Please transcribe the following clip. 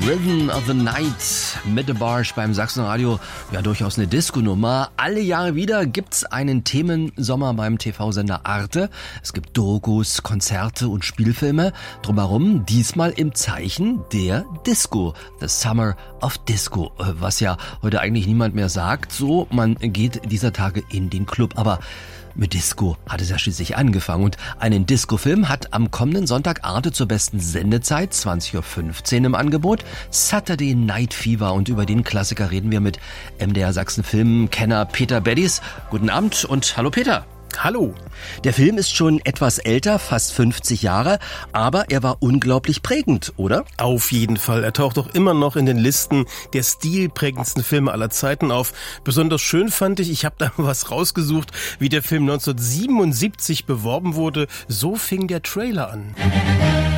Rhythm of the Night mit The Barsch beim Sachsenradio. Ja, durchaus eine Disco-Nummer. Alle Jahre wieder gibt's einen Themensommer beim TV-Sender Arte. Es gibt Dokus, Konzerte und Spielfilme. Drumherum diesmal im Zeichen der Disco. The Summer of Disco. Was ja heute eigentlich niemand mehr sagt. So, man geht dieser Tage in den Club. Aber mit Disco hat es ja schließlich angefangen und einen Disco-Film hat am kommenden Sonntag Arte zur besten Sendezeit 20.15 Uhr im Angebot. Saturday Night Fever, und über den Klassiker reden wir mit MDR Sachsen Filmkenner Peter Beddies. Guten Abend und hallo Peter. Hallo. Der Film ist schon etwas älter, fast 50 Jahre, aber er war unglaublich prägend, oder? Auf jeden Fall. Er taucht doch immer noch in den Listen der stilprägendsten Filme aller Zeiten auf. Besonders schön fand ich habe da was rausgesucht, wie der Film 1977 beworben wurde. So fing der Trailer an.